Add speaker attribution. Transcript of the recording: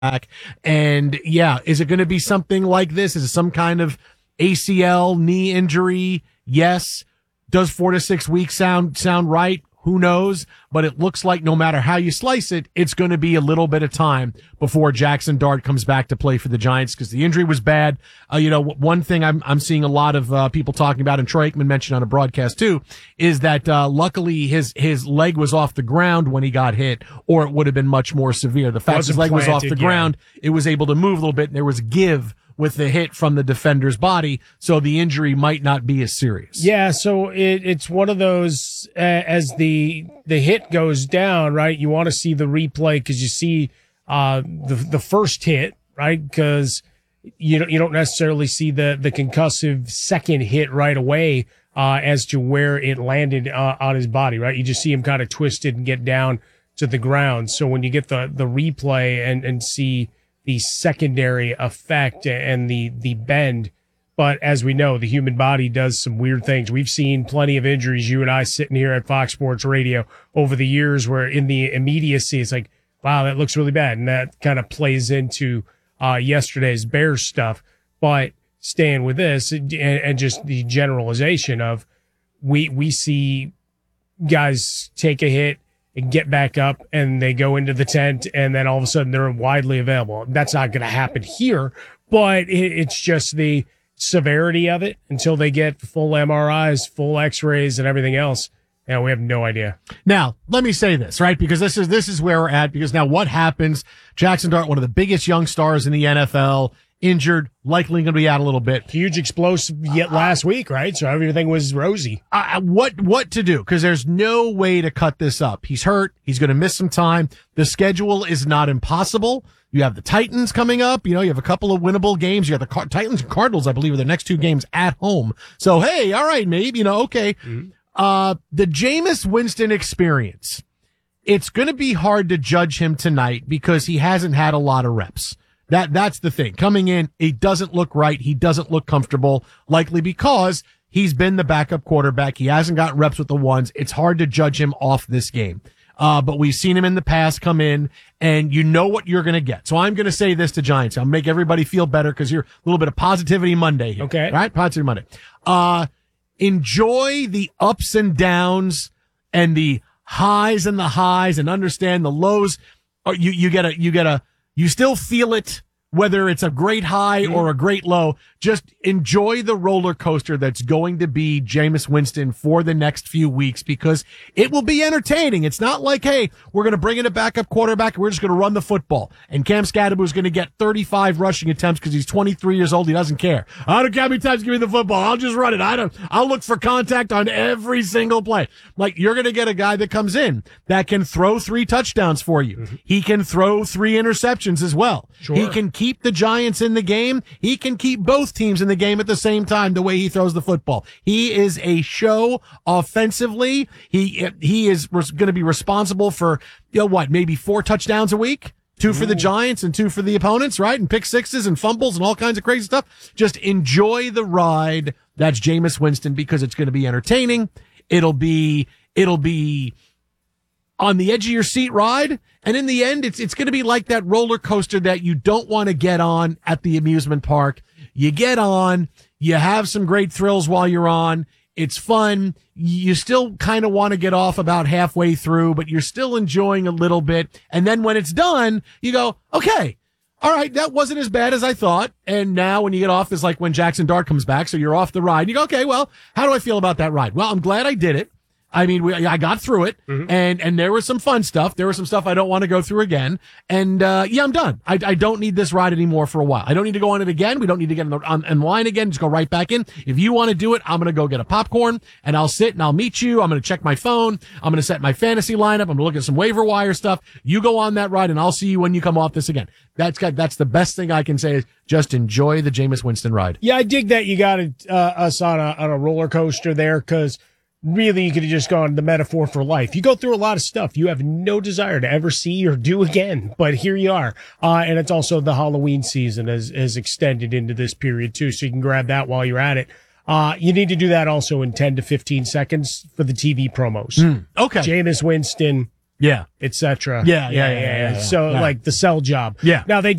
Speaker 1: back. And yeah, is it going to be something like this? Is it some kind of ACL knee injury? Yes. Does 4 to 6 weeks sound right? Who knows? But it looks like no matter how you slice it, it's going to be a little bit of time before Jackson Dart comes back to play for the Giants because the injury was bad. One thing I'm seeing a lot of people talking about, and Troy Aikman mentioned on a broadcast too, is that luckily his leg was off the ground when he got hit, or it would have been much more severe. The fact his leg was off the ground, it was able to move a little bit, and there was give with the hit from the defender's body, so the injury might not be as serious.
Speaker 2: Yeah, so it's one of those, as the hit goes down, right, you want to see the replay because you see the first hit, right, because you don't necessarily see the concussive second hit right away as to where it landed on his body, right? You just see him kind of twisted and get down to the ground. So when you get the replay and see the secondary effect and the bend. But as we know, the human body does some weird things. We've seen plenty of injuries, you and I sitting here at Fox Sports Radio over the years, where in the immediacy, it's like, wow, that looks really bad. And that kind of plays into yesterday's Bears stuff. But staying with this and just the generalization of we see guys take a hit and get back up and they go into the tent and then all of a sudden they're widely available. That's not going to happen here, but it's just the severity of it until they get full MRIs, full x-rays and everything else. We have no idea.
Speaker 1: Now, let me say this, right? Because this is where we're at, because now what happens? Jackson Dart, one of the biggest young stars in the NFL, injured, likely going to be out a little bit.
Speaker 2: Huge explosive yet last week, right? So everything was rosy.
Speaker 1: What to do? Because there's no way to cut this up. He's hurt. He's going to miss some time. The schedule is not impossible. You have the Titans coming up. You have a couple of winnable games. You have the Titans and Cardinals, I believe, are the next two games at home. So, hey, all right, maybe, okay. Mm-hmm. The Jameis Winston experience. It's going to be hard to judge him tonight because he hasn't had a lot of reps. That's the thing. Coming in, he doesn't look right. He doesn't look comfortable, likely because he's been the backup quarterback. He hasn't gotten reps with the ones. It's hard to judge him off this game. But we've seen him in the past come in, and you know what you're going to get. So I'm going to say this to Giants. I'll make everybody feel better because you're a little bit of positivity Monday here.
Speaker 2: Okay.
Speaker 1: Right? Positivity Monday. Enjoy the ups and downs and the highs and understand the lows. You still feel it, whether it's a great high or a great low. Just enjoy the roller coaster that's going to be Jameis Winston for the next few weeks, because it will be entertaining. It's not like, hey, we're going to bring in a backup quarterback and we're just going to run the football. And Cam Scadaboo is going to get 35 rushing attempts because he's 23 years old. He doesn't care. I don't care how many times give me the football. I'll just run it. I'll look for contact on every single play. Like, you're going to get a guy that comes in that can throw 3 touchdowns for you. Mm-hmm. He can throw 3 interceptions as well.
Speaker 2: Sure.
Speaker 1: He can keep the Giants in the game. He can keep both teams in the game at the same time, the way he throws the football. He is a show offensively. He is going to be responsible for, maybe 4 touchdowns a week, 2 for the Giants and 2 for the opponents, right? And pick sixes and fumbles and all kinds of crazy stuff. Just enjoy the ride. That's Jameis Winston, because it's going to be entertaining. It'll be on the edge of your seat ride. And in the end, it's going to be like that roller coaster that you don't want to get on at the amusement park. You get on, you have some great thrills while you're on. It's fun. You still kind of want to get off about halfway through, but you're still enjoying a little bit. And then when it's done, you go, okay, all right, that wasn't as bad as I thought. And now when you get off is like when Jackson Dart comes back. So you're off the ride. You go, okay, well, how do I feel about that ride? Well, I'm glad I did it. I mean, I got through it, and there was some fun stuff. There was some stuff I don't want to go through again. And, I'm done. I don't need this ride anymore for a while. I don't need to go on it again. We don't need to get in line again. Just go right back in. If you want to do it, I'm going to go get a popcorn, and I'll sit and I'll meet you. I'm going to check my phone. I'm going to set my fantasy lineup. I'm going to look at some waiver wire stuff. You go on that ride, and I'll see you when you come off this again. That's the best thing I can say is just enjoy the Jameis Winston ride.
Speaker 2: Yeah, I dig that you got us on a roller coaster there, because really, you could have just gone the metaphor for life. You go through a lot of stuff you have no desire to ever see or do again, but here you are. And it's also the Halloween season has extended into this period too, so you can grab that while you're at it. You need to do that also in 10 to 15 seconds for the TV promos.
Speaker 1: Okay.
Speaker 2: Jameis Winston,
Speaker 1: Yeah.
Speaker 2: etc.
Speaker 1: Yeah.
Speaker 2: So
Speaker 1: Yeah.
Speaker 2: like the cell job.
Speaker 1: Yeah.
Speaker 2: Now they